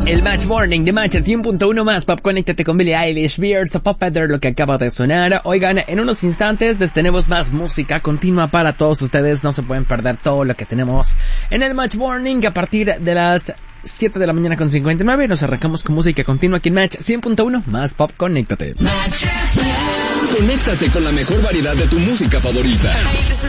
El Match Morning de Match 100.1 más Pop. Conéctate con Billie Eilish, Birds of Pop Feather, lo que acaba de sonar. Oigan, en unos instantes les tenemos más música continua para todos ustedes. No se pueden perder todo lo que tenemos en el Match Morning a partir de las 7 de la mañana con 59. Nos arrancamos con música continua aquí en Match 100.1 más Pop. Conéctate. Conéctate con la mejor variedad de tu música favorita.